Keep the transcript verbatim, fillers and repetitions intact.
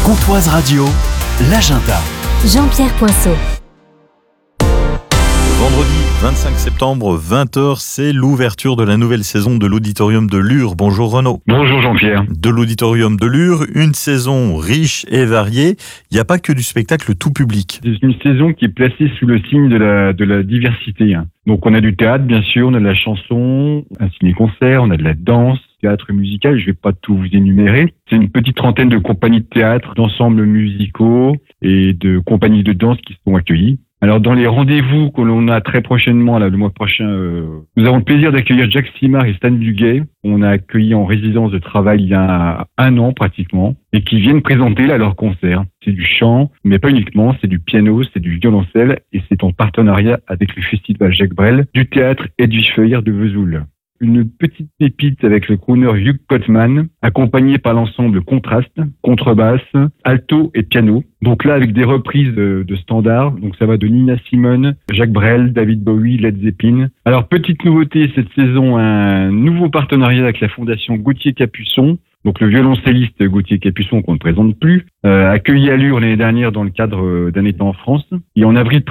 Pontoise Radio, l'agenda. Jean-Pierre Poinceau. Vendredi vingt-cinq septembre, vingt heures, c'est l'ouverture de la nouvelle saison de l'Auditorium de Lure. Bonjour Renaud. Bonjour Jean-Pierre. De l'Auditorium de Lure, une saison riche et variée. Il n'y a pas que du spectacle tout public. C'est une saison qui est placée sous le signe de la, de la diversité. Donc on a du théâtre, bien sûr, on a de la chanson, un ciné-concert, on a de la danse, théâtre musical, je ne vais pas tout vous énumérer. C'est une petite trentaine de compagnies de théâtre, d'ensembles musicaux et de compagnies de danse qui sont accueillies. Alors dans les rendez-vous que l'on a très prochainement, là, le mois prochain, euh, nous avons le plaisir d'accueillir Jacques Simard et Stan Duguay. On a accueilli en résidence de travail il y a un an pratiquement, et qui viennent présenter là leur concert. C'est du chant, mais pas uniquement, c'est du piano, c'est du violoncelle, et c'est en partenariat avec le festival Jacques Brel, du théâtre Edwige Feuillère de Vesoul. Une petite pépite avec le crooner Hugh Cotman, accompagné par l'ensemble Contraste, contrebasse, alto et piano. Donc là, avec des reprises de, de standards. Donc ça va de Nina Simone, Jacques Brel, David Bowie, Led Zeppelin. Alors, petite nouveauté cette saison, un nouveau partenariat avec la fondation Gauthier-Capuçon. Donc le violoncelliste Gauthier Capuçon, qu'on ne présente plus, euh, accueilli à Lure l'année dernière dans le cadre d'un été en France. Et en avril